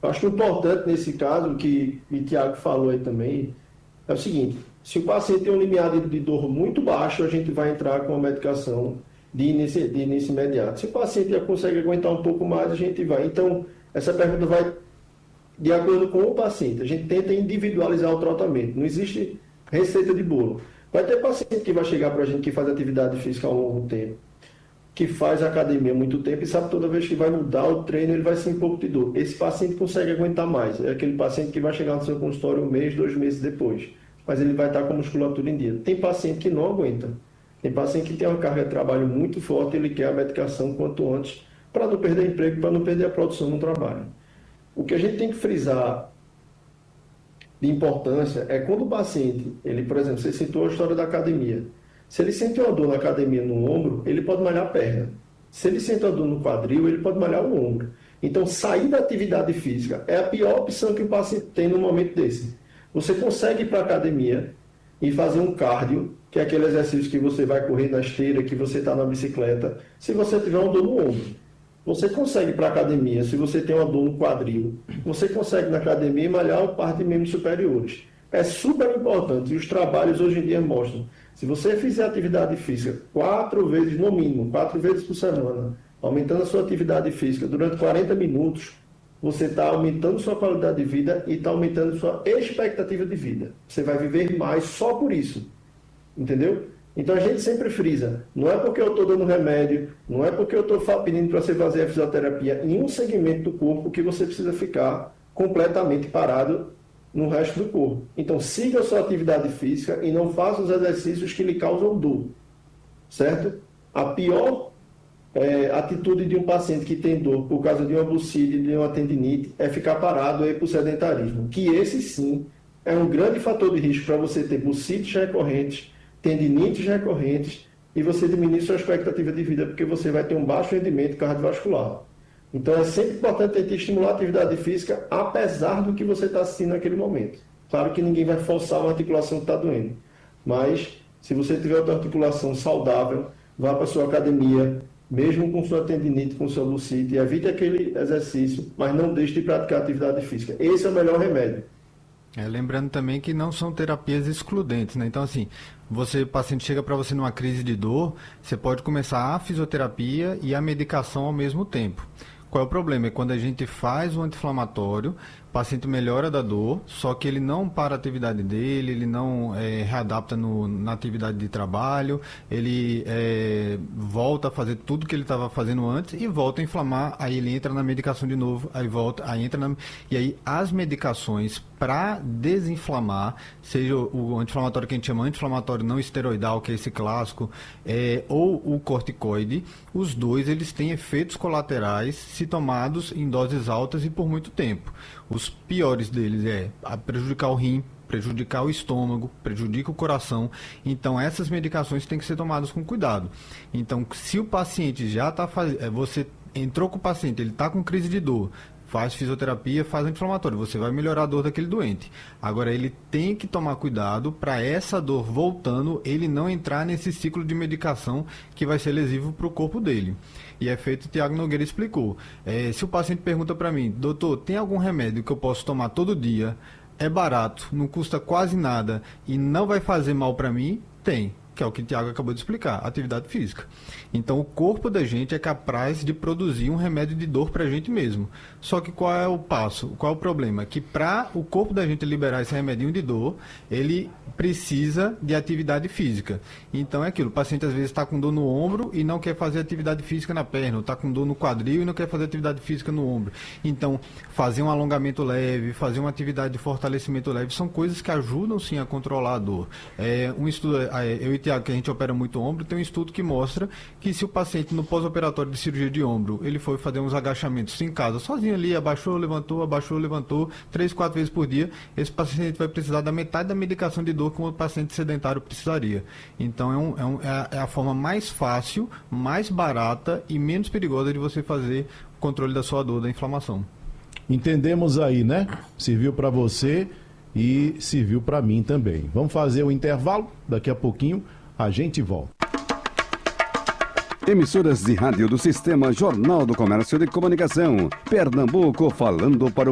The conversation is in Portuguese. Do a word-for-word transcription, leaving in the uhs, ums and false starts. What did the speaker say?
Acho que o importante nesse caso, que o Tiago falou aí também, é o seguinte: se o paciente tem um limiar de, de dor muito baixo, a gente vai entrar com a medicação de início, de início imediato. Se o paciente já consegue aguentar um pouco mais, a gente vai. Então, essa pergunta vai de acordo com o paciente. A gente tenta individualizar o tratamento. Não existe receita de bolo. Vai ter paciente que vai chegar para a gente que faz atividade física há um longo tempo, que faz academia há muito tempo e sabe que toda vez que vai mudar o treino, ele vai sentir um pouco de dor. Esse paciente consegue aguentar mais. É aquele paciente que vai chegar no seu consultório um mês, dois meses depois. Mas ele vai estar com a musculatura em dia. Tem paciente que não aguenta. Tem paciente que tem uma carga de trabalho muito forte e ele quer a medicação quanto antes para não perder emprego, para não perder a produção no trabalho. O que a gente tem que frisar de importância é quando o paciente, ele, por exemplo, você citou a história da academia. Se ele sente uma dor na academia no ombro, ele pode malhar a perna. Se ele sente uma dor no quadril, ele pode malhar o ombro. Então, sair da atividade física é a pior opção que o paciente tem no momento desse. Você consegue ir para a academia e fazer um cardio, que é aquele exercício que você vai correr na esteira, que você está na bicicleta, se você tiver uma dor no ombro. Você consegue ir para a academia, se você tem uma dor no quadril, você consegue na academia malhar a parte de membros superiores. É super importante, e os trabalhos hoje em dia mostram. Se você fizer atividade física quatro vezes, no mínimo, quatro vezes por semana, aumentando a sua atividade física durante quarenta minutos, você está aumentando sua qualidade de vida e está aumentando sua expectativa de vida. Você vai viver mais só por isso. Entendeu? Então a gente sempre frisa, não é porque eu estou dando remédio, não é porque eu estou pedindo para você fazer a fisioterapia em um segmento do corpo que você precisa ficar completamente parado no resto do corpo. Então siga a sua atividade física e não faça os exercícios que lhe causam dor, certo? A pior é, atitude de um paciente que tem dor por causa de uma bursite, de uma tendinite, é ficar parado aí por sedentarismo, que esse sim é um grande fator de risco para você ter bursites recorrentes, tendinites recorrentes e você diminuir sua expectativa de vida, porque você vai ter um baixo rendimento cardiovascular. Então é sempre importante tentar estimular a atividade física, apesar do que você está assistindo naquele momento. Claro que ninguém vai forçar uma articulação que está doendo, mas se você tiver outra articulação saudável, vá para a sua academia, mesmo com sua tendinite, com sua bursite, evite aquele exercício, mas não deixe de praticar atividade física. Esse é o melhor remédio. É, lembrando também que não são terapias excludentes, né? Então, assim, você, o paciente chega para você numa crise de dor, você pode começar a fisioterapia e a medicação ao mesmo tempo. Qual é o problema? É quando a gente faz o anti-inflamatório, o paciente melhora da dor, só que ele não para a atividade dele, ele não é, readapta no, na atividade de trabalho, ele é, volta a fazer tudo que ele estava fazendo antes e volta a inflamar, aí ele entra na medicação de novo, aí volta, aí entra na... E aí as medicações para desinflamar, seja o anti-inflamatório que a gente chama anti-inflamatório não esteroidal, que é esse clássico, é, ou o corticoide, os dois eles têm efeitos colaterais se tomados em doses altas e por muito tempo. Os piores deles é prejudicar o rim, prejudicar o estômago, prejudica o coração. Então essas medicações têm que ser tomadas com cuidado. Então se o paciente já está fazendo, você entrou com o paciente, ele está com crise de dor, faz fisioterapia, faz anti-inflamatório, você vai melhorar a dor daquele doente. Agora, ele tem que tomar cuidado para essa dor voltando, ele não entrar nesse ciclo de medicação que vai ser lesivo para o corpo dele. E é feito, o Tiago Nogueira explicou. É, se o paciente pergunta para mim, doutor, tem algum remédio que eu posso tomar todo dia, é barato, não custa quase nada e não vai fazer mal para mim? Tem. Que é o que o Tiago acabou de explicar, atividade física. Então, o corpo da gente é capaz de produzir um remédio de dor para a gente mesmo. Só que qual é o passo? Qual é o problema? Que para o corpo da gente liberar esse remedinho de dor, ele precisa de atividade física. Então, é aquilo, o paciente às vezes está com dor no ombro e não quer fazer atividade física na perna, ou está com dor no quadril e não quer fazer atividade física no ombro. Então, fazer um alongamento leve, fazer uma atividade de fortalecimento leve, são coisas que ajudam sim a controlar a dor. É, um estudo, eu e Tiago, que a gente opera muito ombro, tem um estudo que mostra que se o paciente no pós-operatório de cirurgia de ombro, ele foi fazer uns agachamentos em casa, sozinho ali, abaixou, levantou, abaixou, levantou, três, quatro vezes por dia, esse paciente vai precisar da metade da medicação de dor que um paciente sedentário precisaria. Então é, um, é, um, é a forma mais fácil, mais barata e menos perigosa de você fazer o controle da sua dor, da inflamação. Entendemos aí, né? Serviu para você e serviu para mim também. Vamos fazer o intervalo, daqui a pouquinho a gente volta. Emissoras de rádio do Sistema Jornal do Comércio de Comunicação. Pernambuco falando para o